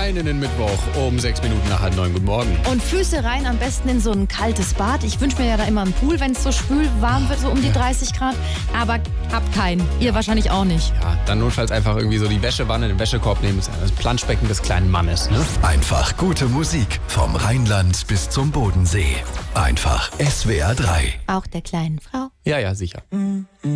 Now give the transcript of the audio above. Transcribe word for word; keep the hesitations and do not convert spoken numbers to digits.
rein in den Mittwoch um sechs Minuten nach halb neun. Guten Morgen. Und Füße rein, am besten in so ein kaltes Bad. Ich wünsche mir ja da immer einen Pool, wenn es so schwül warm wird, so um die dreißig Grad. Aber habt keinen. Ihr wahrscheinlich auch nicht. Ja, dann notfalls einfach irgendwie so die Wäschewanne, den Wäschekorb nehmen. Das ist das Planschbecken des kleinen Mannes. Ne? Einfach gute Musik vom Rheinland bis zum Bodensee. Einfach S W R drei. Auch der kleinen Frau. Ja, ja, sicher.